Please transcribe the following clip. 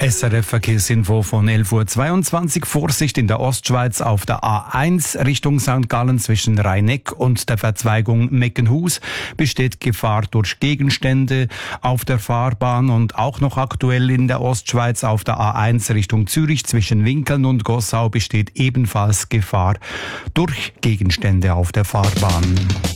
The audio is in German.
SRF Verkehrsinfo von 11.22 Uhr. Vorsicht in der Ostschweiz auf der A1 Richtung St. Gallen zwischen Rhein-Neck und der Verzweigung Meckenhus besteht Gefahr durch Gegenstände auf der Fahrbahn und auch noch aktuell in der Ostschweiz auf der A1 Richtung Zürich zwischen Winkeln und Gossau besteht ebenfalls Gefahr durch Gegenstände auf der Fahrbahn.